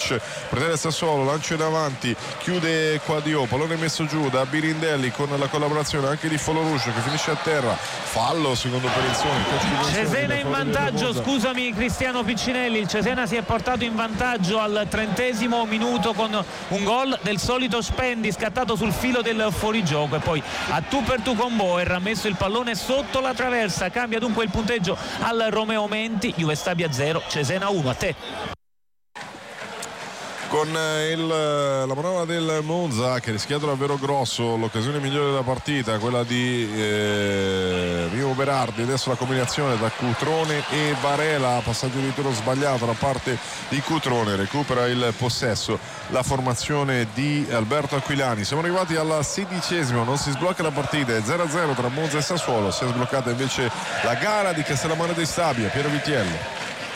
Folorush, prende il Sassuolo, lancio in avanti, chiude Quadio, pallone messo giù da Birindelli con la collaborazione anche di Folorush che finisce a terra, fallo secondo Perenzioni. Cesena in vantaggio, scusami Cristiano Piccinelli, il Cesena si è portato in vantaggio al 30° minuto con un gol del solito Spendi scattato sul filo del fuorigioco e poi a tu per tu con Boer ha messo il pallone sotto la traversa. Cambia dunque il punteggio al Romeo Menti. Juve Stabia 0, Cesena 1. A te. Con la manovra del Monza che ha rischiato davvero grosso, l'occasione migliore della partita, quella di Mimo Berardi. Adesso la combinazione da Cutrone e Varela, passaggio di tiro sbagliato da parte di Cutrone, recupera il possesso la formazione di Alberto Aquilani. Siamo arrivati al 16°, non si sblocca la partita, è 0-0 tra Monza e Sassuolo. Si è sbloccata invece la gara di Castellammare di Stabia. Piero Vitiello.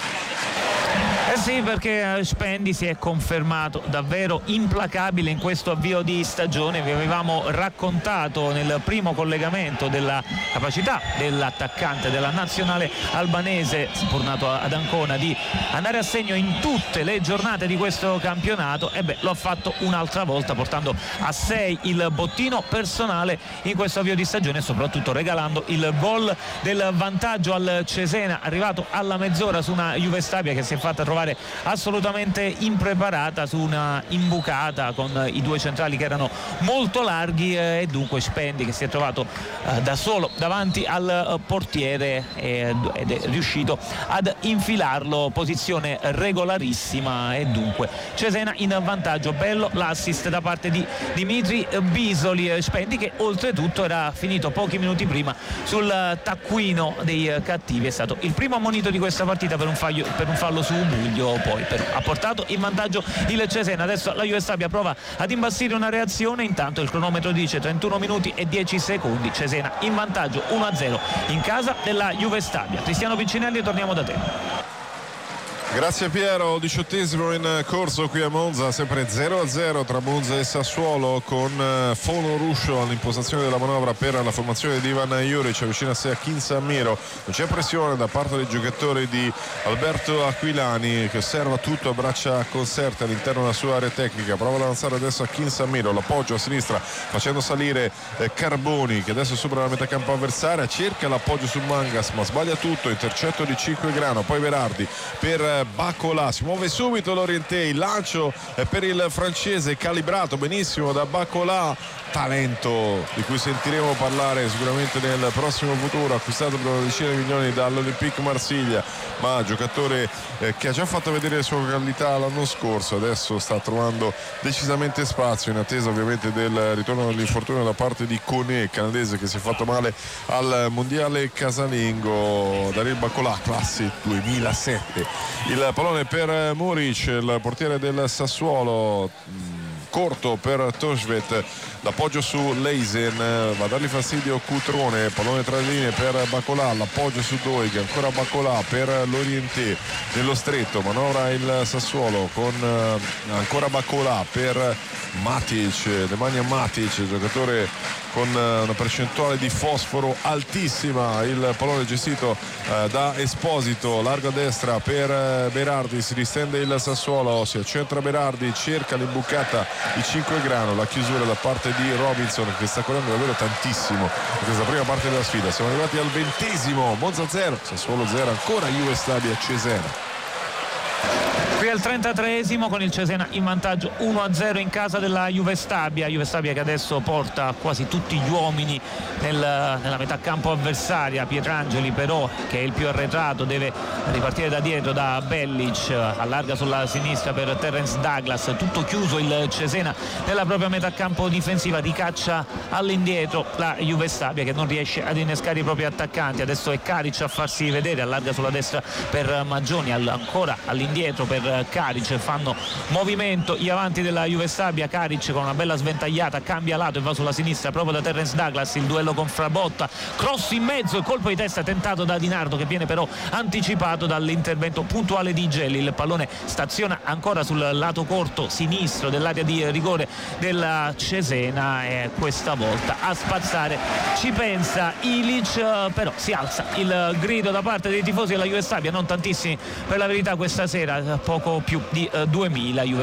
Sì, perché Spendi si è confermato davvero implacabile in questo avvio di stagione. Vi avevamo raccontato nel primo collegamento della capacità dell'attaccante della nazionale albanese, tornato ad Ancona, di andare a segno in tutte le giornate di questo campionato. E lo ha fatto un'altra volta, portando a 6 il bottino personale in questo avvio di stagione e soprattutto regalando il gol del vantaggio al Cesena, arrivato alla mezz'ora su una Juve Stabia che si è fatta trovare assolutamente impreparata su una imbucata con i due centrali che erano molto larghi e dunque Spendi che si è trovato da solo davanti al portiere ed è riuscito ad infilarlo, posizione regolarissima e dunque Cesena in vantaggio. Bello l'assist da parte di Dimitri Bisoli. Spendi che oltretutto era finito pochi minuti prima sul taccuino dei cattivi, è stato il primo ammonito di questa partita per un fallo su Buglio. Poi però ha portato in vantaggio il Cesena. Adesso la Juve Stabia prova ad imbastire una reazione, intanto il cronometro dice 31 minuti e 10 secondi, Cesena in vantaggio 1-0 in casa della Juve Stabia. Cristiano Piccinelli, torniamo da te. Grazie Piero, 18° in corso qui a Monza, sempre 0-0 tra Monza e Sassuolo, con Folorush all'impostazione della manovra per la formazione di Ivan Juric, avvicina a sé a Kin Samiro, non c'è pressione da parte dei giocatori di Alberto Aquilani che osserva tutto a braccia conserte all'interno della sua area tecnica, prova ad avanzare adesso a Kin Samiro, l'appoggio a sinistra facendo salire Carboni che adesso supera la metà campo avversaria, cerca l'appoggio sul Mangas ma sbaglia tutto, intercetto di Cinquegrano, poi Berardi per Baccolà, si muove subito l'Orientei, il lancio per il francese calibrato benissimo da Baccolà, talento di cui sentiremo parlare sicuramente nel prossimo futuro, acquistato per una decina di milioni dall'Olympique Marsiglia, ma giocatore che ha già fatto vedere le sue qualità l'anno scorso, adesso sta trovando decisamente spazio in attesa ovviamente del ritorno dell'infortunio da parte di Koné, canadese che si è fatto male al mondiale casalingo. Daryl Baccolà, classe 2007. Il pallone per Muric, il portiere del Sassuolo, corto per Toshvet, l'appoggio su Leisen, va a dargli fastidio Cutrone, pallone tra le linee per Baccolà, l'appoggio su Doig, ancora Baccolà per l'Orientè nello stretto, manovra il Sassuolo con ancora Baccolà per Matic, Nemanja Matic, giocatore con una percentuale di fosforo altissima, il pallone gestito da Esposito, largo a destra per Berardi, si distende il Sassuolo, si accentra Berardi, cerca l'imbucata di Cinquegrano, la chiusura da parte di Robinson che sta correndo davvero tantissimo in questa prima parte della sfida. Siamo arrivati al 20°, Monza 0, Sassuolo 0, ancora Juve Stabia Cesena. Qui al 33° con il Cesena in vantaggio 1-0 in casa della Juve Stabia che adesso porta quasi tutti gli uomini nella metà campo avversaria. Pietrangeli però, che è il più arretrato, deve ripartire da dietro da Bellic, allarga sulla sinistra per Terence Douglas, tutto chiuso il Cesena nella propria metà campo difensiva, ricaccia all'indietro la Juve Stabia che non riesce ad innescare i propri attaccanti. Adesso è Karic a farsi vedere, allarga sulla destra per Maggioni, ancora all'indietro per Karic, fanno movimento gli avanti della Juve Stabia. Karic con una bella sventagliata cambia lato e va sulla sinistra proprio da Terence Douglas, il duello con Frabotta, cross in mezzo e colpo di testa tentato da Di Nardo che viene però anticipato dall'intervento puntuale di Gelli. Il pallone staziona ancora sul lato corto sinistro dell'area di rigore della Cesena e questa volta a spazzare ci pensa Ilic, però si alza il grido da parte dei tifosi della Juve Stabia, non tantissimi per la verità questa sera, poco più di 2000. Juve